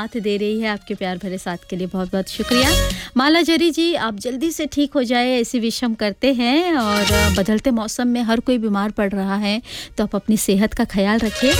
साथ दे रही है। आपके प्यार भरे साथ के लिए बहुत-बहुत शुक्रिया। माला जरी जी, आप जल्दी से ठीक हो जाए ऐसी विश हम करते हैं। और बदलते मौसम में हर कोई बीमार पड़ रहा है, तो आप अपनी सेहत का ख्याल रखिए।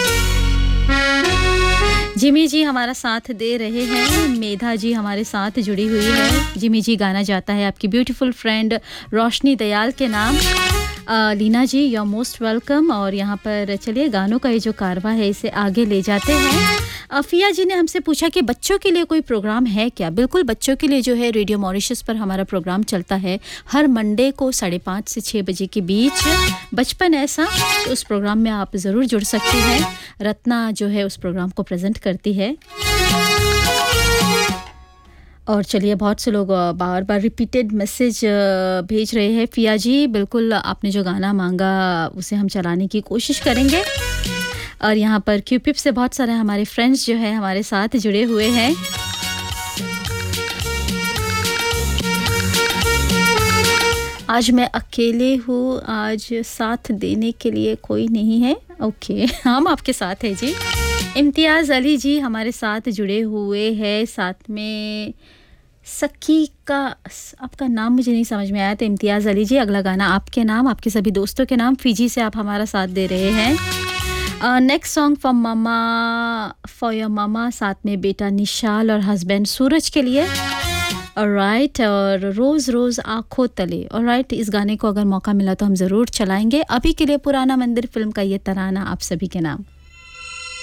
जिमी जी हमारा साथ दे रहे हैं। मेधा जी हमारे साथ जुड़ी हुई है। जिमी जी गाना जाता है आपकी ब्यूटीफुल फ्रेंड रोशनी दयाल के नाम। लीना जी यू आर मोस्ट वेलकम। और यहाँ पर चलिए गानों का ये जो कारवा है इसे आगे ले जाते हैं। फिया जी ने हमसे पूछा कि बच्चों के लिए कोई प्रोग्राम है क्या। बिल्कुल, बच्चों के लिए जो है रेडियो मॉरिशस पर हमारा प्रोग्राम चलता है हर मंडे को 5:30 से 6 बजे के बीच, बचपन ऐसा। तो उस प्रोग्राम में आप ज़रूर जुड़ सकती हैं। रत्ना जो है उस प्रोग्राम को प्रेजेंट करती है। और चलिए, बहुत से लोग बार बार रिपीटेड मैसेज भेज रहे हैं। फिया जी, बिल्कुल आपने जो गाना मांगा उसे हम चलाने की कोशिश करेंगे। और यहाँ पर क्यूपिप से बहुत सारे हमारे फ्रेंड्स जो है हमारे साथ जुड़े हुए हैं। आज मैं अकेले हूँ, आज साथ देने के लिए कोई नहीं है। ओके, हम आपके साथ हैं जी। इम्तियाज़ अली जी हमारे साथ जुड़े हुए हैं। साथ में सखी का, आपका नाम मुझे नहीं समझ में आया। तो इम्तियाज़ अली जी, अगला गाना आपके नाम, आपके सभी दोस्तों के नाम। फिजी से आप हमारा साथ दे रहे हैं। नेक्स्ट सॉन्ग फॉर मामा, फॉर योर मामा, साथ में बेटा निशाल और हस्बैंड सूरज के लिए। ऑलराइट, और रोज़ रोज़ आँखों तले। ऑलराइट, इस गाने को अगर मौका मिला तो हम ज़रूर चलाएंगे। अभी के लिए पुराना मंदिर फिल्म का ये तराना आप सभी के नाम।